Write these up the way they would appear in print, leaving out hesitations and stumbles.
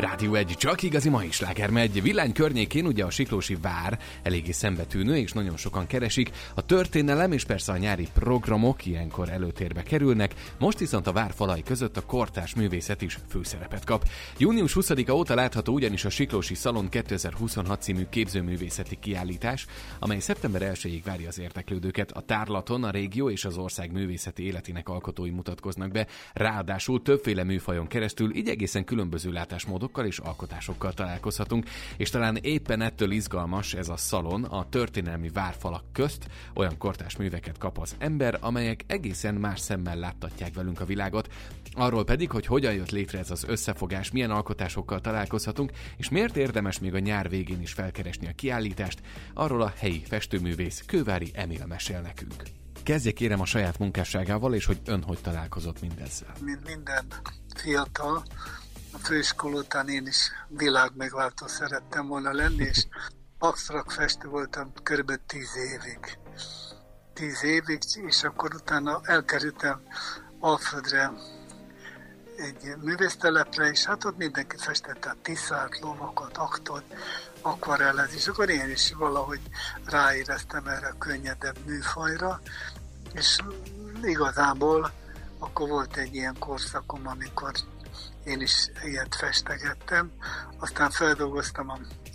Rádió 1, csak igazi mai slágermegy. Villány környékén ugye a Siklósi vár eléggé szembetűnő, és nagyon sokan keresik. A történelem és persze a nyári programok ilyenkor előtérbe kerülnek, most viszont a vár falai között a kortárs művészet is főszerepet kap. Június 20-a óta látható ugyanis a Siklósi Szalon 2026 című képzőművészeti kiállítás, amely szeptember 1-ig várja az érdeklődőket. A tárlaton a régió és az ország művészeti életének alkotói mutatkoznak be, ráadásul többféle műfajon keresztül így egészen különböző látásmódokkal és alkotásokkal találkozhatunk, és talán éppen ettől izgalmas ez a szalon, a történelmi várfalak közt olyan kortárs műveket kap az ember, amelyek egészen más szemmel láttatják velünk a világot. Arról pedig, hogy hogyan jött létre ez az összefogás, milyen alkotásokkal találkozhatunk, és miért érdemes még a nyár végén is felkeresni a kiállítást, arról a helyi festőművész Kővári Emil mesél nekünk. Kezdje kérem a saját munkásságával, és hogy ön hogy találkozott mindezzel. Mint minden fiatal, a főiskola után én is világmegváltó szerettem volna lenni, és absztrakt festő voltam kb. 10 évig. 10 évig, és akkor utána elkerültem Alföldre egy művésztelepre, és hát ott mindenki festette a tiszát, lovakat, aktot, akvarellez, és akkor én is valahogy ráéreztem erre a könnyedebb műfajra, és igazából akkor volt egy ilyen korszakom, amikor én is ilyet festegettem, aztán feldolgoztam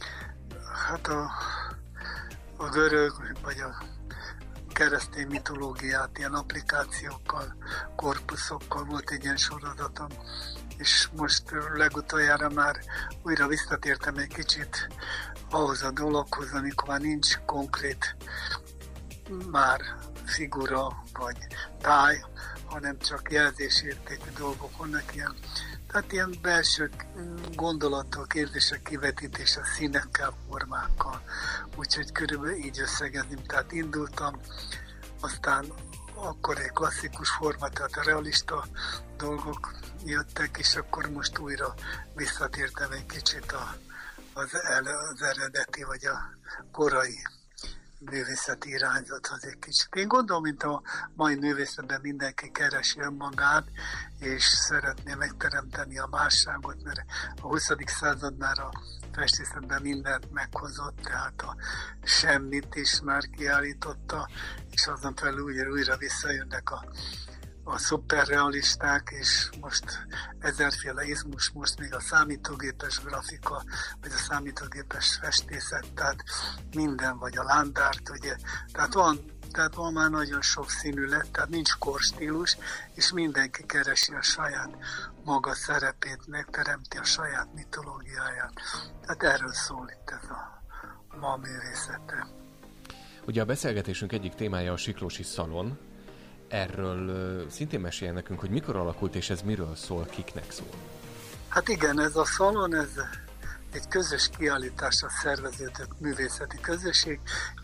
a görög, vagy a keresztény mitológiát ilyen applikációkkal, korpuszokkal, volt egy ilyen sorozatom, és most legutoljára már újra visszatértem egy kicsit ahhoz a dologhoz, amikor már nincs konkrét már figura vagy táj, hanem csak jelzésértékű dolgok vannak ilyen. Tehát ilyen belső gondolatok, érzések kivetítése színekkel, formákkal. Úgyhogy körülbelül így összegezném. Tehát indultam, aztán akkor egy klasszikus forma, tehát a realista dolgok jöttek, és akkor most újra visszatértem egy kicsit az eredeti, vagy a korai művészeti irányzathoz egy kicsit. Én gondolom, mint a mai művészetben mindenki keresi önmagát, és szeretné megteremteni a másságot, mert a 20. század már a festészetben mindent meghozott, tehát a semmit is már kiállította, és azon felül újra visszajönnek a szuperrealisták, és most ezerféle izmus, most még a számítógépes grafika, vagy a számítógépes festészet, tehát minden, vagy a landárt, ugye, tehát van már nagyon sok színű lett, tehát nincs korstílus, és mindenki keresi a saját maga szerepét, megteremti a saját mitológiáját. Tehát erről szól itt ez a ma művészete. Ugye a beszélgetésünk egyik témája a Siklósi Szalon. Erről szintén meséljen nekünk, hogy mikor alakult, és ez miről szól, kiknek szól? Hát igen, ez a szalon, ez egy közös kiállításra szerveződött művészeti közösség.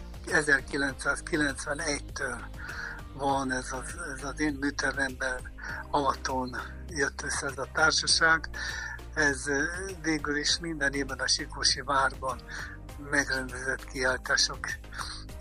1991-től van ez az én műtervemben, Alatón jött össze ez a társaság. Ez végül is minden évben a Siklósi várban megrendezett kiállítások